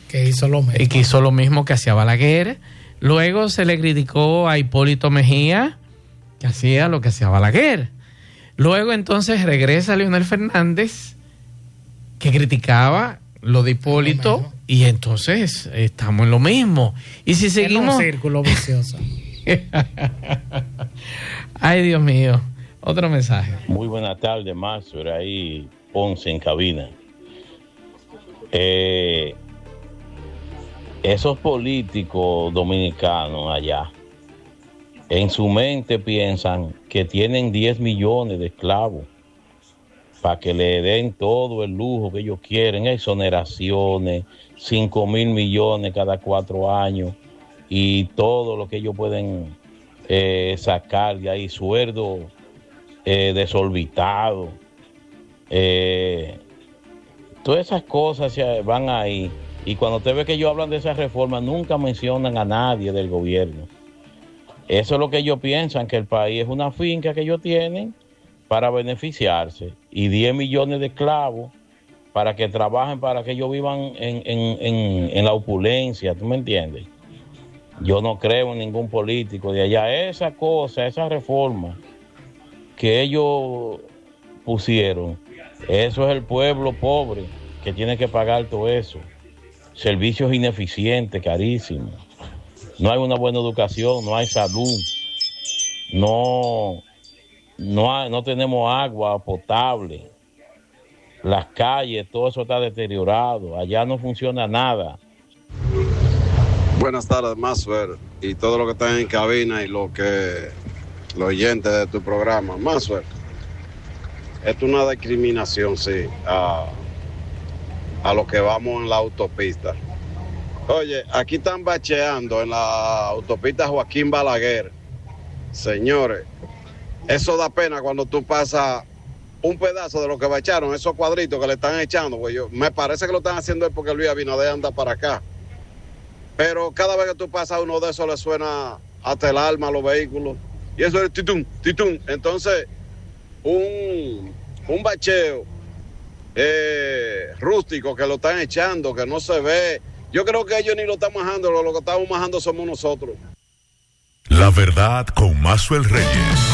Que hizo lo mismo. Y que hizo lo mismo que hacía Balaguer. Luego se le criticó a Hipólito Mejía, que hacía lo que hacía Balaguer. Luego entonces regresa Leonel Fernández, que criticaba lo de Hipólito, y entonces estamos en lo mismo. Y si seguimos... En un círculo vicioso. Ay, Dios mío. Otro mensaje. Muy buena tarde, Maxwell, ahí Ponce en cabina. Esos políticos dominicanos allá, en su mente piensan que tienen 10 millones de esclavos para que le den todo el lujo que ellos quieren, exoneraciones, 5,000 millones cada 4 años y todo lo que ellos pueden sacar de ahí, sueldo desorbitado. Todas esas cosas se van ahí. Y cuando usted ve que ellos hablan de esa reforma, nunca mencionan a nadie del gobierno. Eso es lo que ellos piensan, que el país es una finca que ellos tienen para beneficiarse. Y 10 millones de esclavos para que trabajen, para que ellos vivan en la opulencia. ¿Tú me entiendes? Yo no creo en ningún político de allá. Esa cosa, esa reforma que ellos pusieron, eso es el pueblo pobre que tiene que pagar todo eso. Servicios ineficientes, carísimos. No hay una buena educación, no hay salud, no tenemos agua potable. Las calles, todo eso está deteriorado. Allá no funciona nada. Buenas tardes, Maxwell, y todo lo que están en cabina y los oyentes de tu programa. Maxwell, esto es una discriminación, sí, a los que vamos en la autopista. Oye, aquí están bacheando en la autopista Joaquín Balaguer. Señores, eso da pena cuando tú pasas un pedazo de lo que bacharon, esos cuadritos que le están echando. Pues me parece que lo están haciendo es porque Luis Abinader anda para acá. Pero cada vez que tú pasas uno de esos le suena hasta el alma a los vehículos. Y eso es titún, titún. Entonces, un bacheo rústico que lo están echando, que no se ve. Yo creo que ellos ni lo están majando, lo que estamos majando somos nosotros. La verdad con Maxwell Reyes.